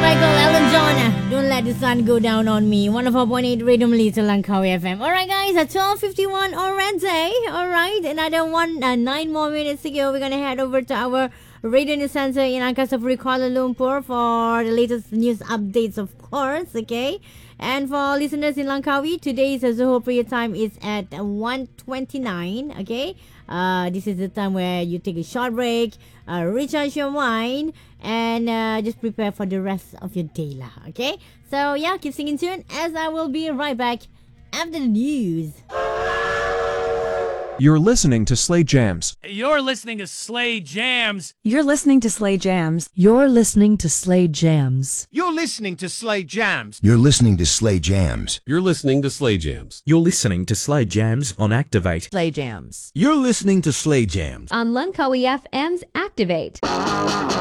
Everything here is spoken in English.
Michael Ellen John. Don't let the sun go down on me. 104.8 Radio Melita Langkawi FM. Alright guys, at 12:51 already. Alright, another 9 more minutes to go. We're gonna head over to our radio news center in Angkasa Puri, Kuala Lumpur for the latest news updates, of course. Okay. And for listeners in Langkawi, today's Zoho prayer time is at 1:29. Okay. This is the time where you take a short break, recharge your mind, and just prepare for the rest of your day lah. Okay. So yeah, keep singing tune as I will be right back after the news. You're listening to Slay Jams. You're listening to Slay Jams. You're listening to Slay Jams. You're listening to Slay Jams. You're listening to Slay Jams. You're listening to Slay Jams. You're listening to Slay Jams. You're listening to Slay Jams on Activate. Slay Jams. You're listening to Slay Jams on Langkawi FM's Activate.